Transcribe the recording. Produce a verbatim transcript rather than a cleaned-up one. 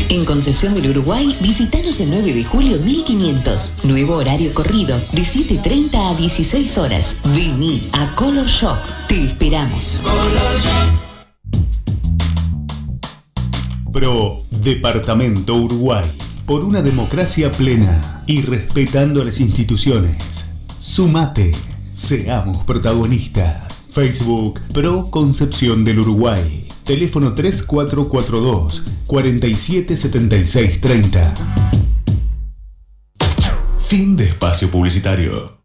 En Concepción del Uruguay, visítanos el nueve de julio mil quinientos. Nuevo horario corrido, de siete treinta a dieciséis horas. Vení a Color Shop. Te esperamos. Color Shop. Pro Departamento Uruguay. Por una democracia plena y respetando a las instituciones. Sumate. Seamos protagonistas. Facebook Pro Concepción del Uruguay. Teléfono tres cuatro cuatro dos, cuatro siete siete seis tres cero. Fin de espacio publicitario.